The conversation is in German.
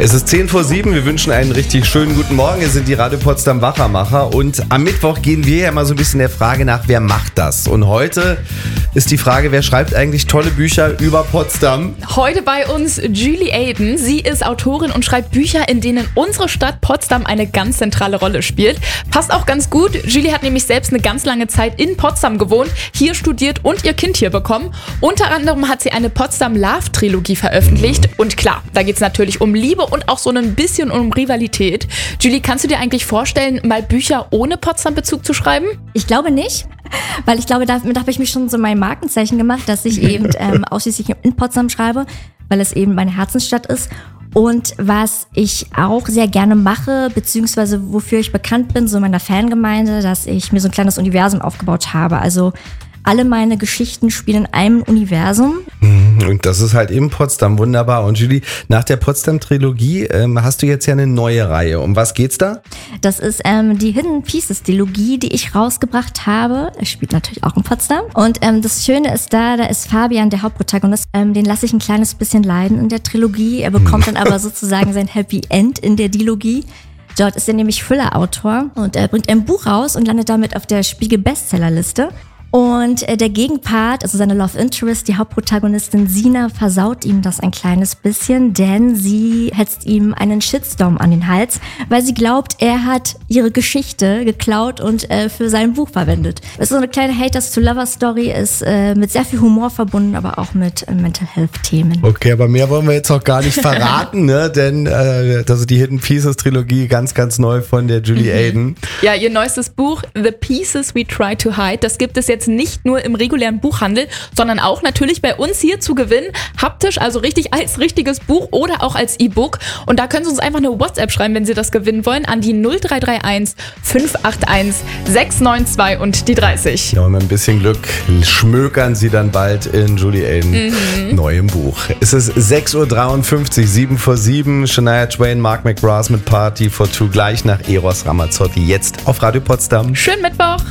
Es ist 6:50, wir wünschen einen richtig schönen guten Morgen. Es sind die Radio Potsdam Wachermacher und am Mittwoch gehen wir ja mal so ein bisschen der Frage nach, wer macht das? Und heute ist die Frage, wer schreibt eigentlich tolle Bücher über Potsdam? Heute bei uns Julie Aden. Sie ist Autorin und schreibt Bücher, in denen unsere Stadt Potsdam eine ganz zentrale Rolle spielt. Passt auch ganz gut. Julie hat nämlich selbst eine ganz lange Zeit in Potsdam gewohnt, hier studiert und ihr Kind hier bekommen. Unter anderem hat sie eine Potsdam-Love-Trilogie veröffentlicht. Und klar, da geht es natürlich um Liebe und auch so ein bisschen um Rivalität. Julie, kannst du dir eigentlich vorstellen, mal Bücher ohne Potsdam-Bezug zu schreiben? Ich glaube nicht, weil ich glaube, damit habe ich mich schon so mein Markenzeichen gemacht, dass ich eben ausschließlich in Potsdam schreibe, weil es eben meine Herzensstadt ist. Und was ich auch sehr gerne mache, beziehungsweise wofür ich bekannt bin, so in meiner Fangemeinde, dass ich mir so ein kleines Universum aufgebaut habe. Also alle meine Geschichten spielen in einem Universum. Und das ist halt eben Potsdam, wunderbar. Und Julie, nach der Potsdam-Trilogie hast du jetzt ja eine neue Reihe. Um was geht's da? Das ist die Hidden Pieces-Trilogie, die ich rausgebracht habe. Es spielt natürlich auch in Potsdam. Und das Schöne ist da ist Fabian, der Hauptprotagonist. Den lasse ich ein kleines bisschen leiden in der Trilogie. Er bekommt dann aber sozusagen sein Happy End in der Dilogie. Dort ist er nämlich Thriller-Autor und er bringt ein Buch raus und landet damit auf der Spiegel-Bestsellerliste. Und der Gegenpart, also seine Love Interest, die Hauptprotagonistin Sina, versaut ihm das ein kleines bisschen, denn sie hetzt ihm einen Shitstorm an den Hals, weil sie glaubt, er hat ihre Geschichte geklaut und für sein Buch verwendet. Es ist so eine kleine Haters-to-Lovers-Story, ist mit sehr viel Humor verbunden, aber auch mit Mental Health-Themen. Okay, aber mehr wollen wir jetzt auch gar nicht verraten, ne? Denn das ist die Hidden Pieces-Trilogie, ganz, ganz neu von der Julie Aden. Ja, ihr neuestes Buch, The Pieces We Try to Hide, das gibt es jetzt nicht nur im regulären Buchhandel, sondern auch natürlich bei uns hier zu gewinnen. Haptisch, also richtig als richtiges Buch oder auch als E-Book. Und da können Sie uns einfach eine WhatsApp schreiben, wenn Sie das gewinnen wollen, an die 0331 581 692 und die 30. Ja, und mit ein bisschen Glück schmökern Sie dann bald in Julie Aden neuem Buch. Es ist 6:53 Uhr, 7:07. Shania Twain, Mark McGrath mit Party for Two gleich nach Eros Ramazzotti. Jetzt auf Radio Potsdam. Schönen Mittwoch!